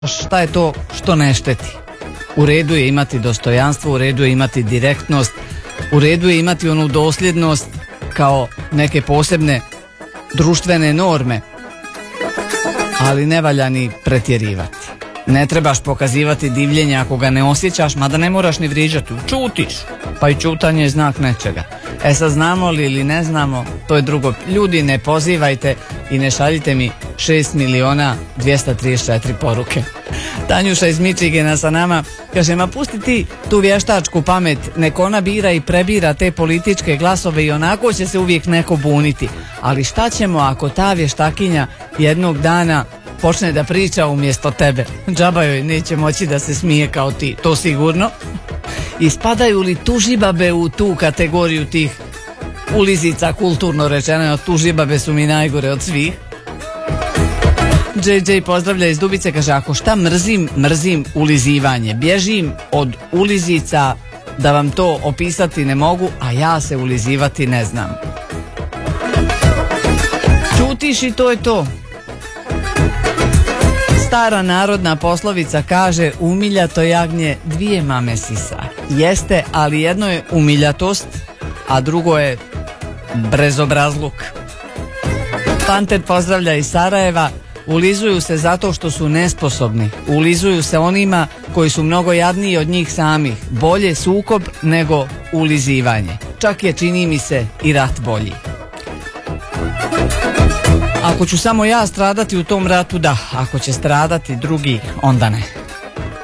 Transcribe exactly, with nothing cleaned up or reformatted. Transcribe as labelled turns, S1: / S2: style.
S1: šta je to što ne šteti. U redu je imati dostojanstvo, u redu je imati direktnost, u redu je imati onu dosljednost kao neke posebne društvene norme, ali ne valja ni pretjerivati. Ne trebaš pokazivati divljenje ako ga ne osjećaš, mada ne moraš ni vrijeđati, čutiš, pa i čutanje je znak nečega. E sad, znamo li ili ne znamo, to je drugo. Ljudi, ne pozivajte i ne šaljite mi šest miliona dvjesto trideset četiri poruke. Tanjuša iz Michigana sa nama kaže, ma pusti ti tu vještačku pamet, nek ona bira i prebira te političke glasove i onako će se uvijek neko buniti. Ali šta ćemo ako ta vještakinja jednog dana počne da priča umjesto tebe? Džaba joj neće moći da se smije kao ti, to sigurno. I spadaju li tužibabe u tu kategoriju tih ulizica, kulturno rečeno? Tužibabe su mi najgore od svih. džej džej pozdravlja iz Dubice, kaže, ako šta mrzim, mrzim ulizivanje. Bježim od ulizica, da vam to opisati ne mogu, a ja se ulizivati ne znam. Čutiš i to je to. Stara narodna poslovica kaže, umiljato jagnje dvije mame sisa. Jeste, ali jedno je umiljatost, a drugo je brezobrazluk. Panter pozdravlja iz Sarajeva, ulizuju se zato što su nesposobni. Ulizuju se onima koji su mnogo jadniji od njih samih. Bolje sukob nego ulizivanje. Čak je, čini mi se, i rat bolji. Ako ću samo ja stradati u tom ratu, da. Ako će stradati drugi, onda ne.